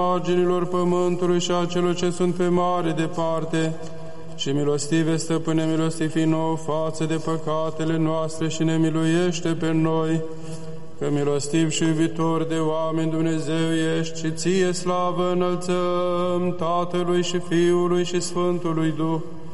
marginilor pământului și a celor ce sunt pe mare departe, și milostive, Stăpâne, milostivi nouă față de păcatele noastre și ne miluiește pe noi, că milostiv și iubitor de oameni Dumnezeu ești și ție slavă înălțăm Tatălui și Fiului și Sfântului Duh,